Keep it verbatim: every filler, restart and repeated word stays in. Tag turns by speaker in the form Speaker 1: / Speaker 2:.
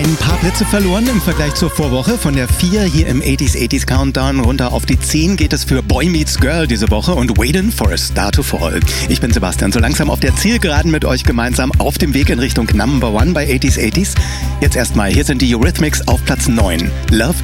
Speaker 1: Ein paar Plätze verloren im Vergleich zur Vorwoche. Von der vier hier im achtziger achtziger Countdown runter auf die zehn geht es für Boy Meets Girl diese Woche und Waiting for a Star to Fall. Ich bin Sebastian, so langsam auf der Zielgeraden mit euch gemeinsam auf dem Weg in Richtung Number One bei achtziger achtziger. Jetzt erstmal, hier sind die Eurythmics auf Platz neun. Love